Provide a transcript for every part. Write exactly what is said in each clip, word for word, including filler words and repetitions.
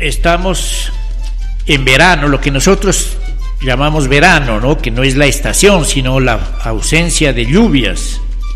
estamos en verano, lo que nosotros llamamos verano, ¿no? Que no es la estación, sino la ausencia de lluvias.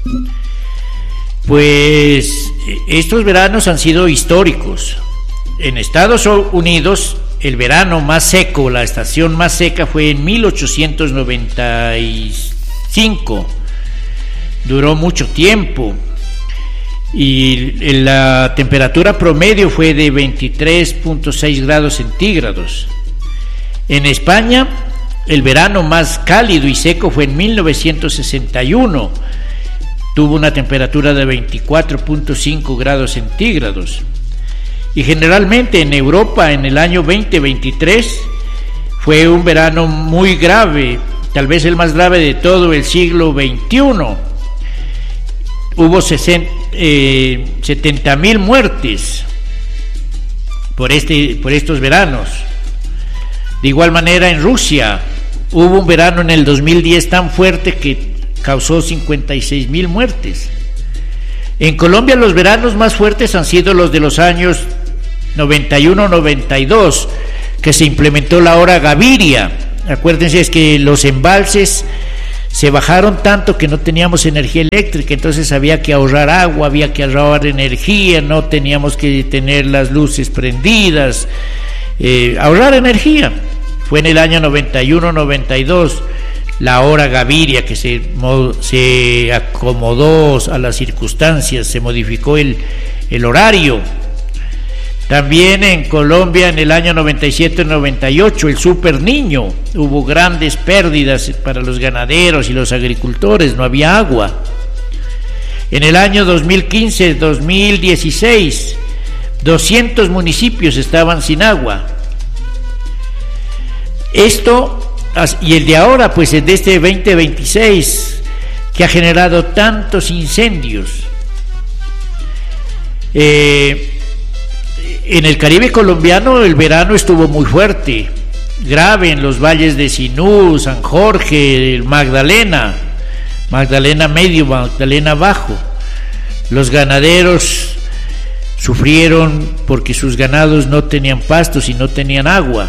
Pues estos veranos han sido históricos. En Estados Unidos, el verano más seco, la estación más seca fue en mil ochocientos noventa y cinco. Duró mucho tiempo. Y la temperatura promedio fue de veintitrés punto seis grados centígrados. En España, el verano más cálido y seco fue en mil novecientos sesenta y uno. Tuvo una temperatura de veinticuatro punto cinco grados centígrados. Y generalmente en Europa, en el año veinte veintitrés, fue un verano muy grave, tal vez el más grave de todo el siglo veintiuno. Hubo sesenta, eh, setenta mil muertes por, este, por estos veranos. De igual manera, en Rusia hubo un verano en el dos mil diez tan fuerte que causó cincuenta y seis mil muertes. En Colombia los veranos más fuertes han sido los de los años noventa y uno noventa y dos, que se implementó la hora Gaviria. Acuérdense, es que los embalses se bajaron tanto que no teníamos energía eléctrica, entonces había que ahorrar agua, había que ahorrar energía, no teníamos que tener las luces prendidas, eh, ahorrar energía. Fue en el año noventa y uno noventa y dos la hora Gaviria, que se, se acomodó a las circunstancias, se modificó el, el horario. También en Colombia en el año noventa y siete noventa y ocho, el Super Niño, hubo grandes pérdidas para los ganaderos y los agricultores, no había agua. En el año dos mil quince dos mil dieciséis, doscientos municipios estaban sin agua. Esto, y el de ahora, pues el de este veinte veintiséis, que ha generado tantos incendios. Eh, en el Caribe colombiano el verano estuvo muy fuerte, grave en los valles de Sinú, San Jorge, Magdalena, Magdalena Medio, Magdalena Bajo. Los ganaderos sufrieron porque sus ganados no tenían pastos y no tenían agua.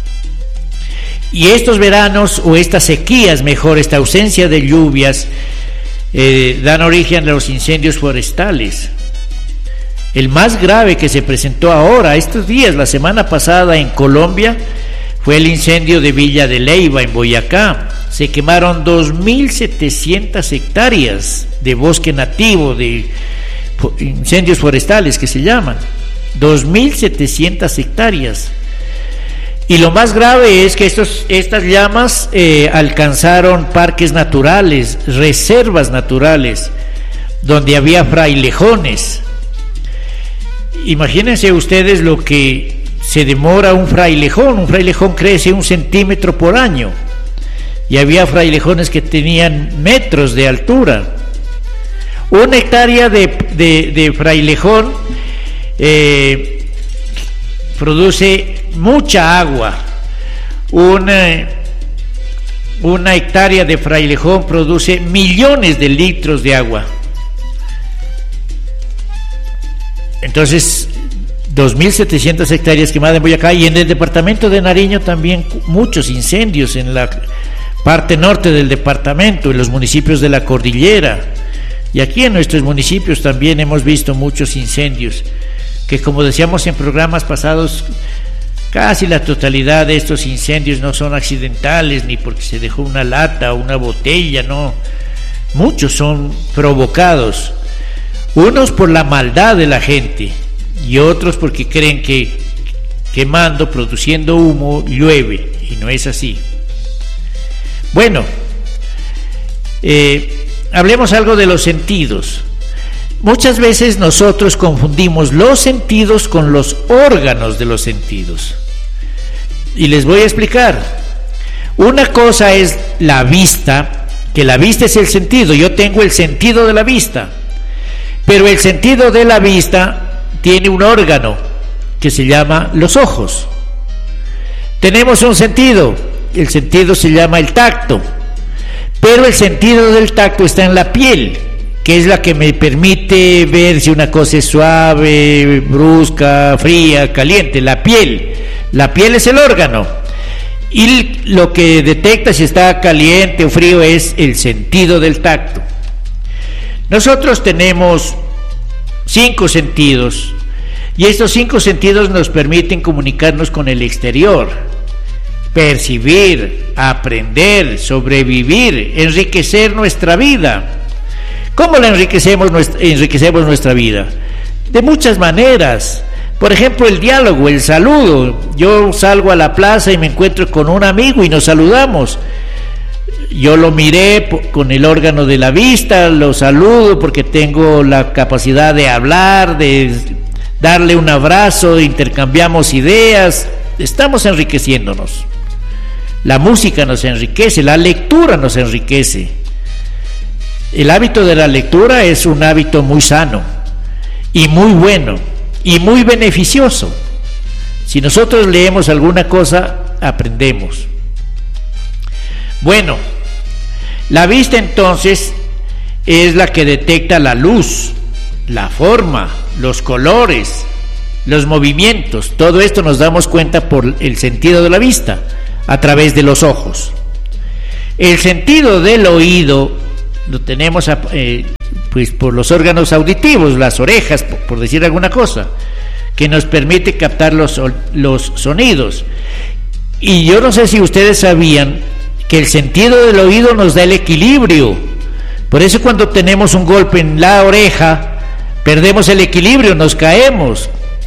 Y estos veranos, o estas sequías, mejor, esta ausencia de lluvias, eh, dan origen a los incendios forestales. El más grave que se presentó ahora, estos días, la semana pasada en Colombia, fue el incendio de Villa de Leyva, en Boyacá. Se quemaron dos mil setecientas hectáreas de bosque nativo, de incendios forestales que se llaman. dos mil setecientas hectáreas. Y lo más grave es que estos, estas llamas eh, alcanzaron parques naturales, reservas naturales, donde había frailejones. Imagínense ustedes lo que se demora un frailejón. Un frailejón crece un centímetro por año, y había frailejones que tenían metros de altura. Una hectárea de, de, de frailejón eh, produce mucha agua. Una, una hectárea de frailejón produce millones de litros de agua. Entonces, dos mil setecientas hectáreas quemadas en Boyacá. Y en el departamento de Nariño también muchos incendios en la parte norte del departamento, en los municipios de la cordillera. Y aquí en nuestros municipios también hemos visto muchos incendios, que, como decíamos en programas pasados, casi la totalidad de estos incendios no son accidentales, ni porque se dejó una lata o una botella, no. Muchos son provocados, unos por la maldad de la gente y otros porque creen que quemando, produciendo humo, llueve, y no es así. Bueno, eh, hablemos algo de los sentidos. Muchas veces nosotros confundimos los sentidos con los órganos de los sentidos. Y les voy a explicar. Una cosa es la vista, que la vista es el sentido. Yo tengo el sentido de la vista, pero el sentido de la vista tiene un órgano que se llama los ojos. Tenemos un sentido, el sentido se llama el tacto, pero el sentido del tacto está en la piel, que es la que me permite ver si una cosa es suave, brusca, fría, caliente. La piel, la piel es el órgano, y lo que detecta si está caliente o frío es el sentido del tacto. Nosotros tenemos cinco sentidos, y estos cinco sentidos nos permiten comunicarnos con el exterior, percibir, aprender, sobrevivir, enriquecer nuestra vida. ¿Cómo la enriquecemos, enriquecemos nuestra vida? De muchas maneras. Por ejemplo, el diálogo, el saludo. Yo salgo a la plaza y me encuentro con un amigo y nos saludamos. Yo lo miré con el órgano de la vista, lo saludo porque tengo la capacidad de hablar, de darle un abrazo, intercambiamos ideas, estamos enriqueciéndonos. La música nos enriquece, la lectura nos enriquece. El hábito de la lectura es un hábito muy sano y muy bueno y muy beneficioso. Si nosotros leemos alguna cosa, aprendemos. Bueno, la vista entonces es la que detecta la luz, la forma, los colores, los movimientos. Todo esto nos damos cuenta por el sentido de la vista, a través de los ojos. El sentido del oído lo tenemos eh, pues por los órganos auditivos, las orejas, por, por decir alguna cosa, que nos permite captar los, los sonidos. Y yo no sé si ustedes sabían que el sentido del oído nos da el equilibrio. Por eso cuando tenemos un golpe en la oreja, perdemos el equilibrio, nos caemos.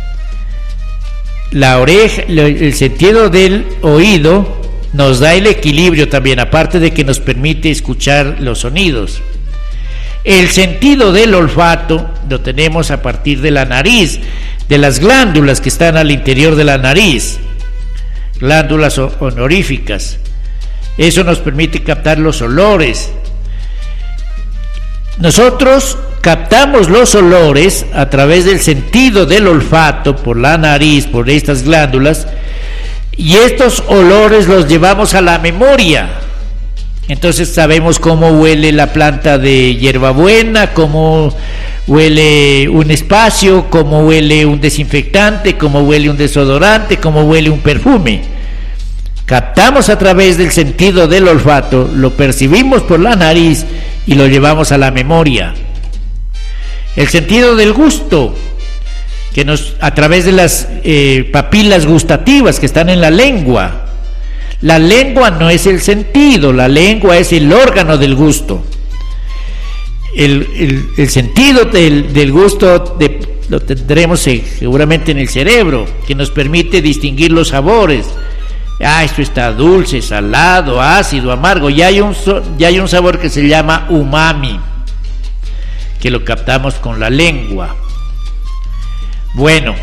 La oreja, el sentido del oído nos da el equilibrio también, aparte de que nos permite escuchar los sonidos. El sentido del olfato lo tenemos a partir de la nariz, de las glándulas que están al interior de la nariz, glándulas honoríficas. Eso nos permite captar los olores. Nosotros captamos los olores a través del sentido del olfato, por la nariz, por estas glándulas, y estos olores los llevamos a la memoria. Entonces sabemos cómo huele la planta de hierbabuena, cómo huele un espacio, cómo huele un desinfectante, cómo huele un desodorante, cómo huele un perfume. Captamos a través del sentido del olfato, lo percibimos por la nariz y lo llevamos a la memoria. El sentido del gusto, que nos, a través de las eh, papilas gustativas que están en la lengua. La lengua no es el sentido, la lengua es el órgano del gusto. El, el, el sentido del, del gusto de, lo tendremos eh, seguramente en el cerebro, que nos permite distinguir los sabores. Ah, esto está dulce, salado, ácido, amargo. Ya hay un, ya hay un sabor que se llama umami, que lo captamos con la lengua. Bueno,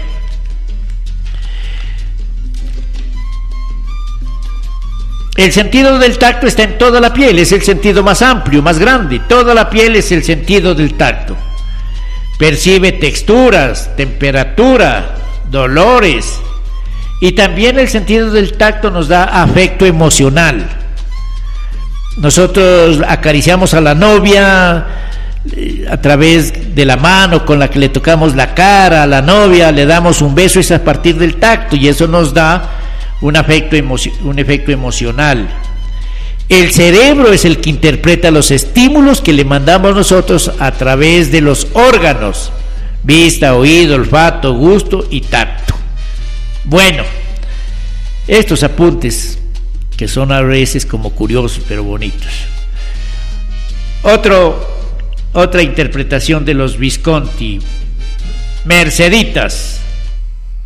el sentido del tacto está en toda la piel, es el sentido más amplio, más grande. Toda la piel es el sentido del tacto. Percibe texturas, temperatura, dolores, y también el sentido del tacto nos da afecto emocional. Nosotros acariciamos a la novia a través de la mano con la que le tocamos la cara a la novia, le damos un beso, es a partir del tacto, y eso nos da un afecto emo- un efecto emocional. El cerebro es el que interpreta los estímulos que le mandamos nosotros a través de los órganos: vista, oído, olfato, gusto y tacto. Bueno, estos apuntes que son a veces como curiosos pero bonitos. Otro Otra interpretación de los Visconti: Merceditas.